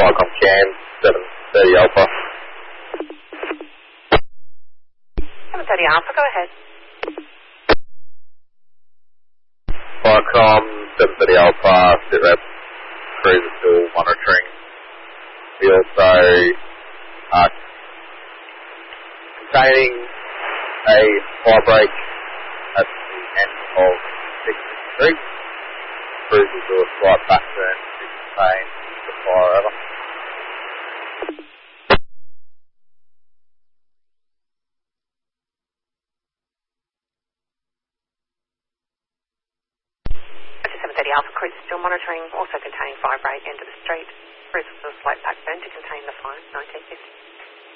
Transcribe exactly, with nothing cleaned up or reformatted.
Firecom Cam, seven thirty Alpha. seven thirty Alpha, go ahead. Firecom, seven thirty Alpha, sit rep, cruise is still monitoring. We also are containing a fire break at the end of six Street. Cruise will do a slight back turn to contain the fire over. seven thirty Alpha, cruise is still monitoring, also containing fire break, end of the street. Cruise will do a slight back turn to contain the fire, nineteen fifty.